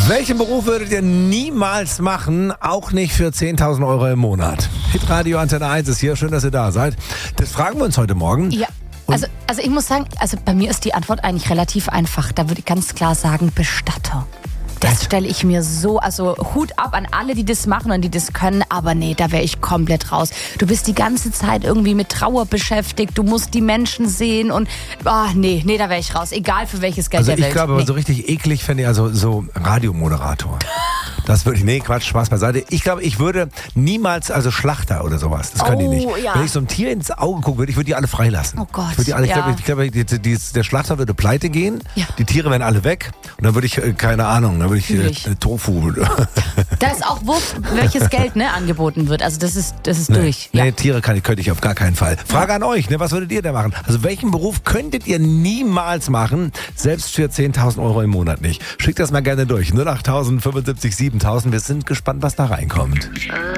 Welchen Beruf würdet ihr niemals machen, auch nicht für 10.000 Euro im Monat? Hitradio Antenne 1 ist hier, schön, dass ihr da seid. Das fragen wir uns heute Morgen. Ja. Also ich muss sagen, bei mir ist die Antwort eigentlich relativ einfach. Da würde ich ganz klar sagen, Bestatter. Das stelle ich mir so, Hut ab an alle, die das machen und die das können, aber nee, da wäre ich komplett raus. Du bist die ganze Zeit irgendwie mit Trauer beschäftigt, du musst die Menschen sehen und, nee, da wäre ich raus, egal für welches Geld der Welt. Also ich glaube, nee. so richtig eklig fände ich so Radiomoderator. Das würde ich, nee, Quatsch, Spaß beiseite. Ich glaube, ich würde niemals, Schlachter oder sowas, das können die nicht. Ja. Wenn ich so einem Tier ins Auge gucken würde, ich würde die alle freilassen. Oh Gott, ich glaube, der Schlachter würde pleite gehen, ja. Die Tiere wären alle weg und dann würde ich, keine Ahnung, dann würde ich Tofu. Da ist auch wurscht, welches Geld angeboten wird, also das ist durch. Nee, Ja. Tiere könnte ich auf gar keinen Fall. Frage an euch, was würdet ihr da machen? Also welchen Beruf könntet ihr niemals machen, selbst für 10.000 Euro im Monat nicht? Schickt das mal gerne durch. 08.000 75 7000. Wir sind gespannt, was da reinkommt.